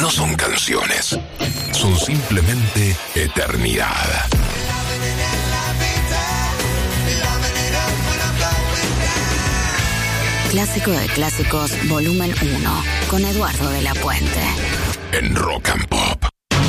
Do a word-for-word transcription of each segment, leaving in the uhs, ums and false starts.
no son canciones, son simplemente eternidad. Clásico de Clásicos, volumen uno, con Eduardo de la Puente. En Rock and Pop.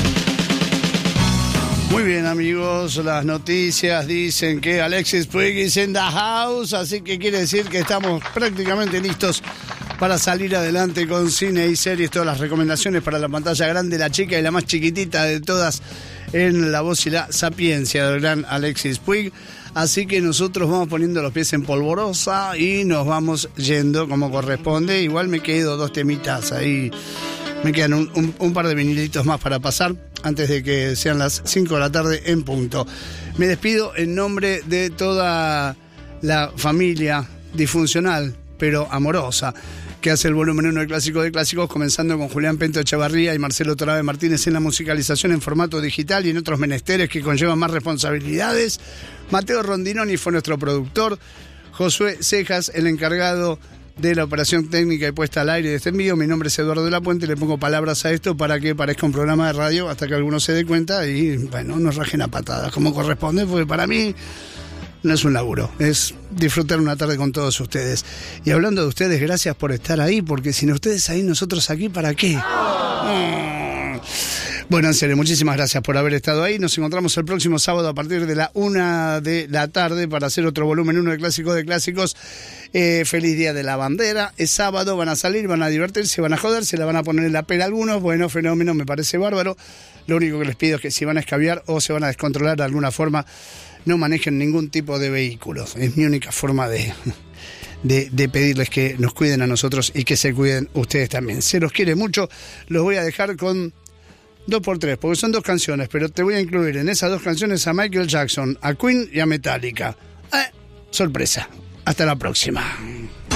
Muy bien, amigos, las noticias dicen que Alexis Puig is in the house, así que quiere decir que estamos prácticamente listos para salir adelante con cine y series, todas las recomendaciones para la pantalla grande, la chica y la más chiquitita de todas en La Voz y la Sapiencia del gran Alexis Puig. Así que nosotros vamos poniendo los pies en polvorosa y nos vamos yendo como corresponde. Igual me quedo dos temitas ahí. Me quedan un, un, un par de vinilitos más para pasar antes de que sean las cinco de la tarde en punto. Me despido en nombre de toda la familia disfuncional, pero amorosa, que hace el volumen uno de Clásico de Clásicos, comenzando con Julián Pento Echevarría y Marcelo Torabe Martínez en la musicalización en formato digital y en otros menesteres que conllevan más responsabilidades. Mateo Rondinoni fue nuestro productor. Josué Cejas, el encargado de la operación técnica y puesta al aire de este envío. Mi nombre es Eduardo de la Puente, le pongo palabras a esto para que parezca un programa de radio hasta que alguno se dé cuenta y, bueno, nos rajen a patadas como corresponde, porque para mí no es un laburo, es disfrutar una tarde con todos ustedes. Y hablando de ustedes, gracias por estar ahí, porque sin ustedes ahí, nosotros aquí, ¿para qué? Oh. Bueno, en serio, muchísimas gracias por haber estado ahí. Nos encontramos el próximo sábado a partir de la una de la tarde para hacer otro volumen uno de Clásico de Clásicos. Eh, feliz Día de la Bandera. Es sábado, van a salir, van a divertirse, van a joder, se la van a poner en la pera algunos. Bueno, fenómeno, me parece bárbaro. Lo único que les pido es que si van a escabiar o se van a descontrolar de alguna forma, no manejen ningún tipo de vehículos. Es mi única forma de... De, de pedirles que nos cuiden a nosotros y que se cuiden ustedes también. Se los quiere mucho. Los voy a dejar con dos por tres, porque son dos canciones, pero te voy a incluir en esas dos canciones a Michael Jackson, a Queen y a Metallica. Eh, sorpresa. Hasta la próxima.